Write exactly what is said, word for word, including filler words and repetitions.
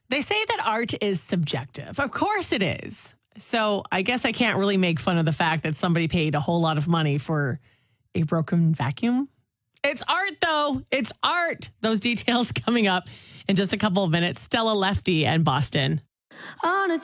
They say that art is subjective. Of course it is. So I guess I can't really make fun of the fact that somebody paid a whole lot of money for a broken vacuum. It's art, though. It's art. Those details coming up in just a couple of minutes. Stella Lefty and Boston. On a